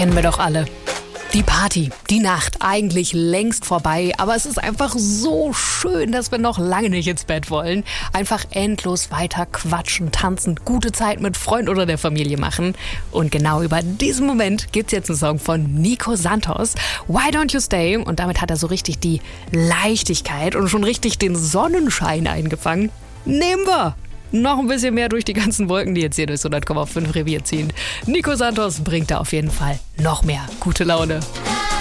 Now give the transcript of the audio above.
Kennen wir doch alle. Die Party, die Nacht, eigentlich längst vorbei, aber es ist einfach so schön, dass wir noch lange nicht ins Bett wollen. Einfach endlos weiter quatschen, tanzen, gute Zeit mit Freund oder der Familie machen. Und genau über diesen Moment gibt's jetzt einen Song von Nico Santos, Why Don't You Stay? Und damit hat er so richtig die Leichtigkeit und schon richtig den Sonnenschein eingefangen. Nehmen wir! Noch ein bisschen mehr durch die ganzen Wolken, die jetzt hier durchs 100,5 Revier ziehen. Nico Santos bringt da auf jeden Fall noch mehr gute Laune.